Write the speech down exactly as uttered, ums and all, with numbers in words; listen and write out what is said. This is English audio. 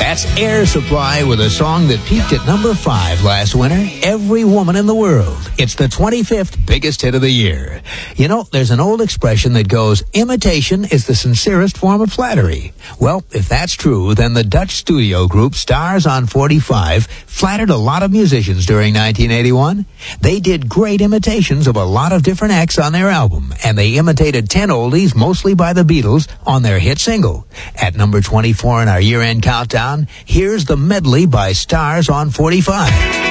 That's Air Supply with a song that peaked at number five last winter, Every Woman in the World. It's the twenty-fifth biggest hit of the year. You know, there's an old expression that goes, imitation is the sincerest form of flattery. Well, if that's true, then the Dutch studio group Stars on forty-five flattered a lot of musicians during nineteen eighty-one. They did great imitations of a lot of different acts on their album, and they imitated ten oldies, mostly by the Beatles, on their hit single. At number twenty-four in our year-end countdown, here's the medley by Stars on forty-five.